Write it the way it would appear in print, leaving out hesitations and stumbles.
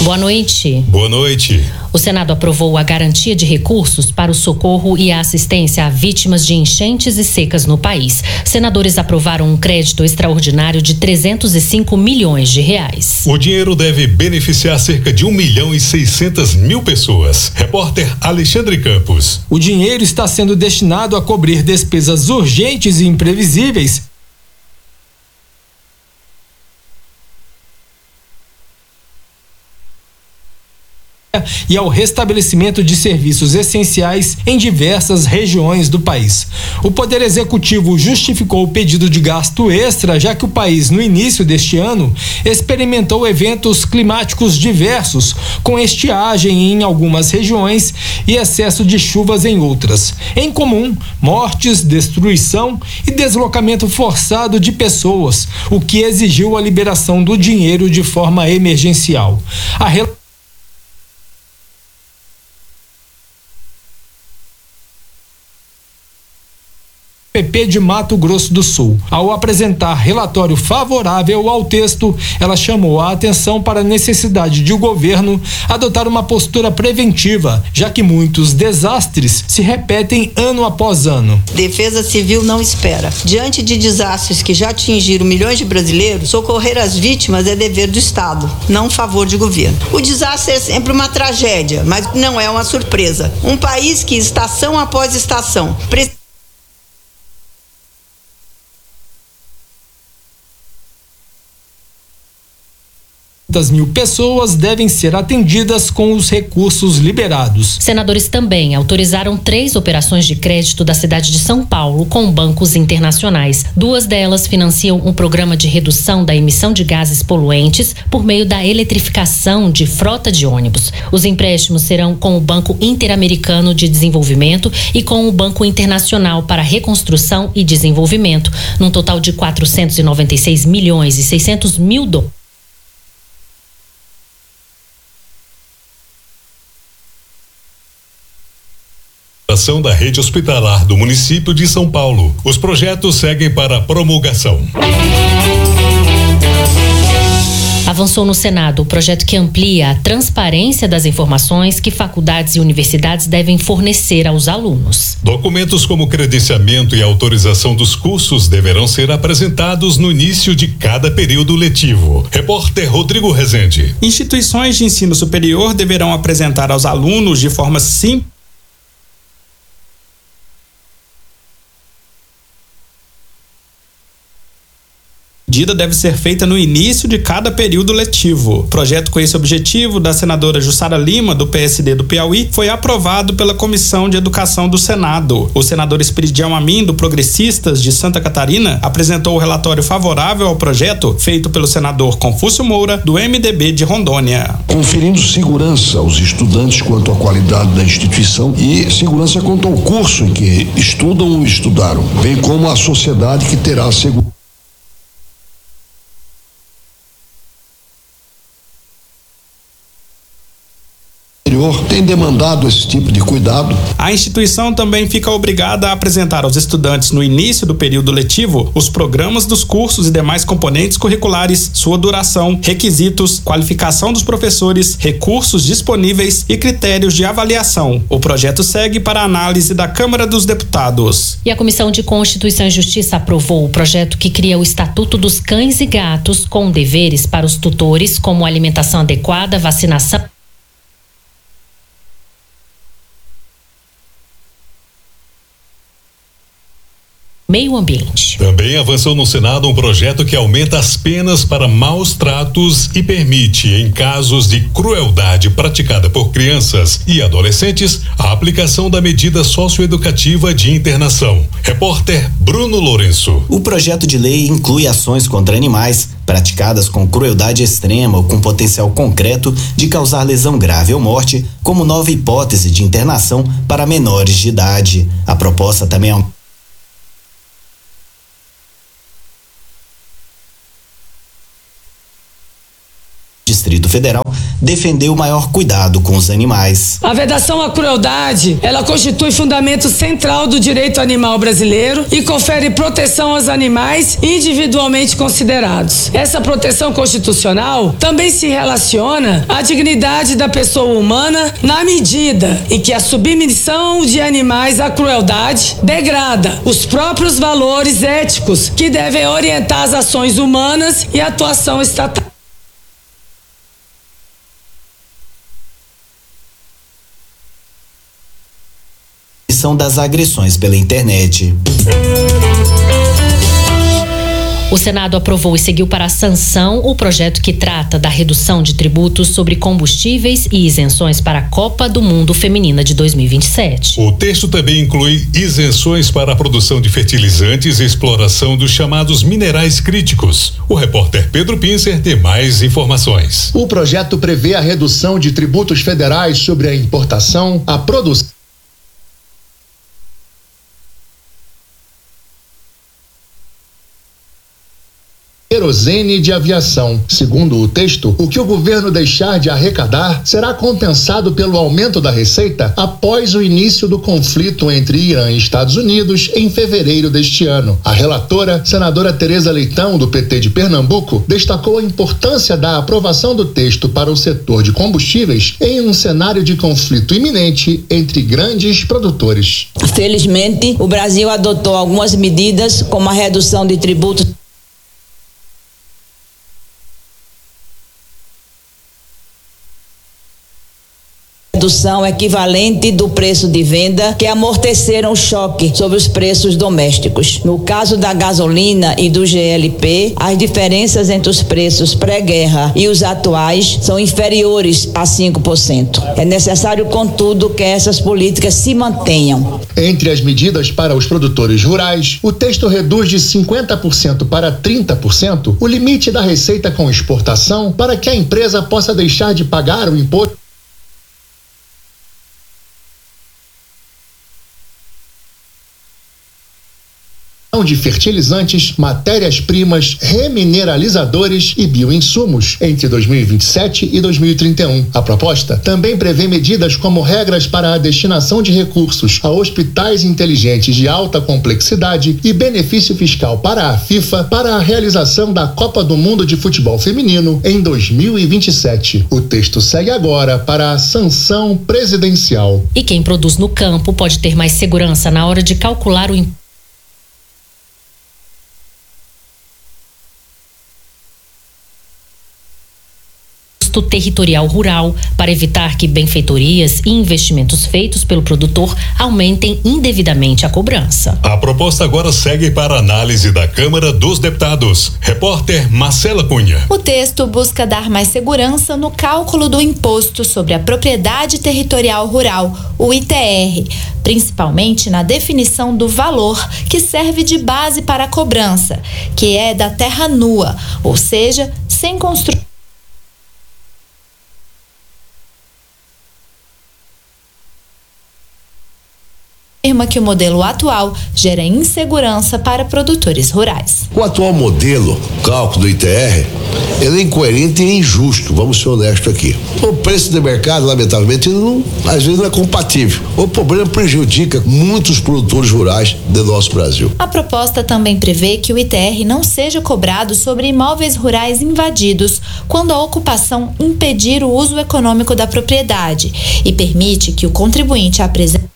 Boa noite. Boa noite. O Senado aprovou a garantia de recursos para o socorro e a assistência a vítimas de enchentes e secas no país. Senadores aprovaram um crédito extraordinário de 305 milhões de reais. O dinheiro deve beneficiar cerca de 1.600.000 pessoas. Repórter Alexandre Campos. O dinheiro está sendo destinado a cobrir despesas urgentes e imprevisíveis e ao restabelecimento de serviços essenciais em diversas regiões do país. O Poder Executivo justificou o pedido de gasto extra, já que o país, no início deste ano, experimentou eventos climáticos diversos, com estiagem em algumas regiões e excesso de chuvas em outras. Em comum, mortes, destruição e deslocamento forçado de pessoas, o que exigiu a liberação do dinheiro de forma emergencial. PP de Mato Grosso do Sul. Ao apresentar relatório favorável ao texto, ela chamou a atenção para a necessidade de o governo adotar uma postura preventiva, já que muitos desastres se repetem ano após ano. Defesa Civil não espera. Diante de desastres que já atingiram milhões de brasileiros, socorrer as vítimas é dever do Estado, não favor de governo. O desastre é sempre uma tragédia, mas não é uma surpresa. Um país que estação após estação mil pessoas devem ser atendidas com os recursos liberados. Senadores também autorizaram 3 operações de crédito da cidade de São Paulo com bancos internacionais. 2 delas financiam um programa de redução da emissão de gases poluentes por meio da eletrificação de frota de ônibus. Os empréstimos serão com o Banco Interamericano de Desenvolvimento e com o Banco Internacional para Reconstrução e Desenvolvimento, num total de 496 milhões e 600 mil dólares. Da rede hospitalar do município de São Paulo. Os projetos seguem para promulgação. Avançou no Senado o projeto que amplia a transparência das informações que faculdades e universidades devem fornecer aos alunos. Documentos como credenciamento e autorização dos cursos deverão ser apresentados no início de cada período letivo. Repórter Rodrigo Rezende. Instituições de ensino superior deverão apresentar aos alunos de forma simples medida deve ser feita no início de cada período letivo. O projeto com esse objetivo da senadora Jussara Lima, do PSD do Piauí, foi aprovado pela Comissão de Educação do Senado. O senador Esperidião Amin, do Progressistas de Santa Catarina, apresentou o relatório favorável ao projeto feito pelo senador Confúcio Moura, do MDB de Rondônia. Conferindo segurança aos estudantes quanto à qualidade da instituição e segurança quanto ao curso em que estudam ou estudaram, bem como a sociedade que terá segurança. Tem demandado esse tipo de cuidado. A instituição também fica obrigada a apresentar aos estudantes no início do período letivo os programas dos cursos e demais componentes curriculares, sua duração, requisitos, qualificação dos professores, recursos disponíveis e critérios de avaliação. O projeto segue para análise da Câmara dos Deputados. E a Comissão de Constituição e Justiça aprovou o projeto que cria o Estatuto dos Cães e Gatos com deveres para os tutores, como alimentação adequada, vacinação, meio ambiente. Também avançou no Senado um projeto que aumenta as penas para maus tratos e permite, em casos de crueldade praticada por crianças e adolescentes, a aplicação da medida socioeducativa de internação. Repórter Bruno Lourenço. O projeto de lei inclui ações contra animais praticadas com crueldade extrema ou com potencial concreto de causar lesão grave ou morte, como nova hipótese de internação para menores de idade. A proposta também Distrito Federal, defendeu o maior cuidado com os animais. A vedação à crueldade, ela constitui fundamento central do direito animal brasileiro e confere proteção aos animais individualmente considerados. Essa proteção constitucional também se relaciona à dignidade da pessoa humana na medida em que a submissão de animais à crueldade degrada os próprios valores éticos que devem orientar as ações humanas e a atuação estatal. Das agressões pela internet. O Senado aprovou e seguiu para a sanção o projeto que trata da redução de tributos sobre combustíveis e isenções para a Copa do Mundo Feminina de 2027. O texto também inclui isenções para a produção de fertilizantes e exploração dos chamados minerais críticos. O repórter Pedro Pincer tem mais informações. O projeto prevê a redução de tributos federais sobre a importação, a produção querosene de aviação. Segundo o texto, o que o governo deixar de arrecadar será compensado pelo aumento da receita após o início do conflito entre Irã e Estados Unidos em fevereiro deste ano. A relatora, senadora Tereza Leitão, do PT de Pernambuco, destacou a importância da aprovação do texto para o setor de combustíveis em um cenário de conflito iminente entre grandes produtores. Felizmente, o Brasil adotou algumas medidas, como a redução de tributos redução equivalente do preço de venda que amorteceram o choque sobre os preços domésticos. No caso da gasolina e do GLP, as diferenças entre os preços pré-guerra e os atuais são inferiores a 5%. É necessário, contudo, que essas políticas se mantenham. Entre as medidas para os produtores rurais, o texto reduz de 50% para 30% o limite da receita com exportação para que a empresa possa deixar de pagar o imposto de fertilizantes, matérias-primas, remineralizadores e bioinsumos entre 2027 e 2031. A proposta também prevê medidas como regras para a destinação de recursos a hospitais inteligentes de alta complexidade e benefício fiscal para a FIFA para a realização da Copa do Mundo de Futebol Feminino em 2027. O texto segue agora para a sanção presidencial. E quem produz no campo pode ter mais segurança na hora de calcular o imposto territorial rural para evitar que benfeitorias e investimentos feitos pelo produtor aumentem indevidamente a cobrança. A proposta agora segue para análise da Câmara dos Deputados. Repórter Marcela Cunha. O texto busca dar mais segurança no cálculo do Imposto sobre a Propriedade Territorial Rural, o ITR, principalmente na definição do valor que serve de base para a cobrança, que é da terra nua, ou seja, sem construção. Afirma que o modelo atual gera insegurança para produtores rurais. O atual modelo, cálculo do ITR, ele é incoerente e injusto, vamos ser honestos aqui. O preço de mercado, lamentavelmente, às vezes não é compatível. O problema prejudica muitos produtores rurais do nosso Brasil. A proposta também prevê que o ITR não seja cobrado sobre imóveis rurais invadidos quando a ocupação impedir o uso econômico da propriedade e permite que o contribuinte apresente